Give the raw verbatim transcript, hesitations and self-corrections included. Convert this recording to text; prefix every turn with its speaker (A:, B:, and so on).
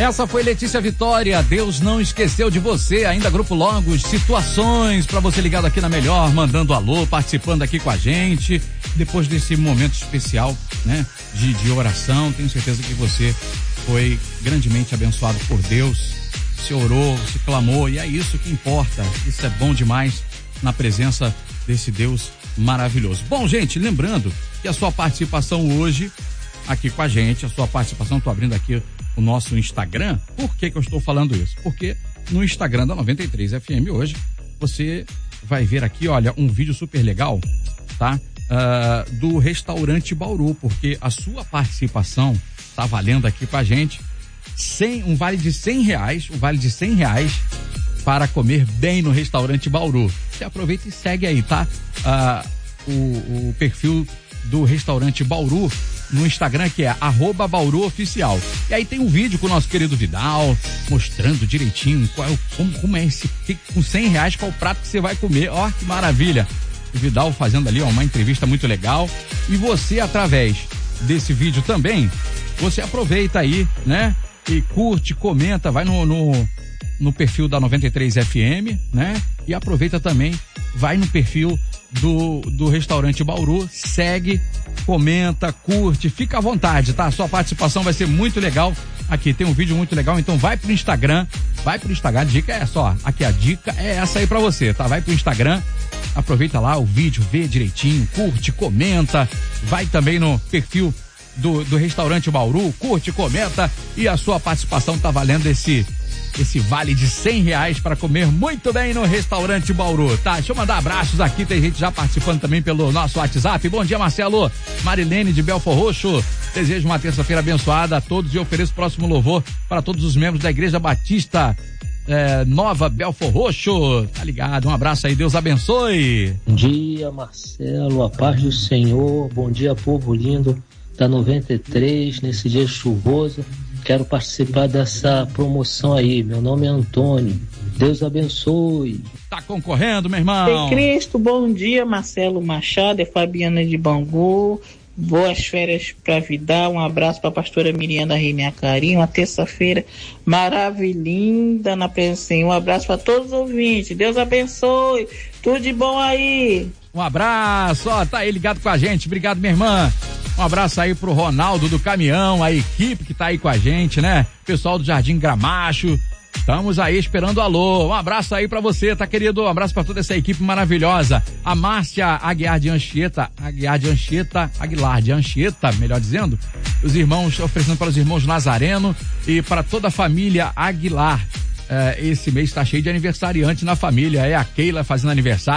A: Essa foi Letícia Vitória, Deus não esqueceu de você. Ainda Grupo Logos, situações para você ligado aqui na Melhor, mandando alô, participando aqui com a gente. Depois desse momento especial, né, de, de oração, tenho certeza que você foi grandemente abençoado por Deus. Se orou, se clamou, e é isso que importa. Isso é bom demais na presença desse Deus maravilhoso. Bom, gente, lembrando que a sua participação hoje aqui com a gente, a sua participação, estou abrindo aqui o nosso Instagram. Por que que eu estou falando isso? Porque no Instagram da noventa e três F M hoje, você vai ver aqui, olha, um vídeo super legal, tá? Uh, do restaurante Bauru, porque a sua participação tá valendo aqui com a gente cem, um vale de cem reais, um vale de cem reais para comer bem no restaurante Bauru. Você aproveita e segue aí, tá? Uh, o, o perfil do restaurante Bauru no Instagram, que é arroba Bauru Oficial. E aí tem um vídeo com o nosso querido Vidal, mostrando direitinho qual é o, como, como é esse, com cem reais, qual o prato que você vai comer. Ó, que maravilha. O Vidal fazendo ali, ó, uma entrevista muito legal. E você, através desse vídeo também, você aproveita aí, né? E curte, comenta, vai no, no, no perfil da noventa e três F M, né? E aproveita também, vai no perfil do, do restaurante Bauru, segue, comenta, curte, fica à vontade, tá? A sua participação vai ser muito legal. Aqui tem um vídeo muito legal, então vai pro Instagram, vai pro Instagram, a dica é só, aqui a dica é essa aí pra você, tá? Vai pro Instagram, aproveita lá o vídeo, vê direitinho, curte, comenta, vai também no perfil do, do restaurante Bauru, curte, comenta, e a sua participação tá valendo esse esse vale de cem reais para comer muito bem no restaurante Bauru, tá? Deixa eu mandar abraços aqui, tem gente já participando também pelo nosso WhatsApp. Bom dia, Marcelo, Marilene de Belfor Roxo, desejo uma terça-feira abençoada a todos e ofereço próximo louvor para todos os membros da Igreja Batista é, Nova Belfor Roxo, tá ligado? Um abraço aí, Deus abençoe.
B: Bom dia, Marcelo, a paz do Senhor, bom dia, povo lindo da noventa e três, nesse dia chuvoso. Quero participar dessa promoção aí. Meu nome é Antônio. Deus abençoe.
A: Tá concorrendo, meu irmão?
C: Em Cristo, bom dia, Marcelo Machado, é Fabiana de Bangu. Boas férias para Vidal. Um abraço para a pastora Miriam da Reina Carinho. Uma terça-feira maravilhosa na presença do Senhor. Um abraço para todos os ouvintes. Deus abençoe. Tudo de bom aí.
A: Um abraço, ó, tá aí ligado com a gente. Obrigado, minha irmã. Um abraço aí pro Ronaldo do Caminhão, a equipe que tá aí com a gente, né? Pessoal do Jardim Gramacho, estamos aí esperando o alô. Um abraço aí pra você, tá, querido? Um abraço pra toda essa equipe maravilhosa. A Márcia Aguiar de Anchieta, Aguiar de Anchieta, Aguilar de Anchieta, melhor dizendo. Os irmãos, oferecendo para os irmãos Nazareno e para toda a família Aguilar. É, esse mês tá cheio de aniversariante na família, é a Keila fazendo aniversário.